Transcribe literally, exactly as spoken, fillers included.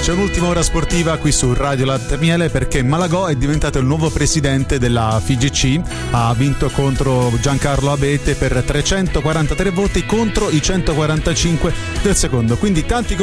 C'è un'ultima ora sportiva qui su Radio Latte Miele, perché Malagò è diventato il nuovo presidente della F I G C, ha vinto contro Giancarlo Abete per trecentoquarantatré voti contro i centoquarantacinque del secondo, quindi tanti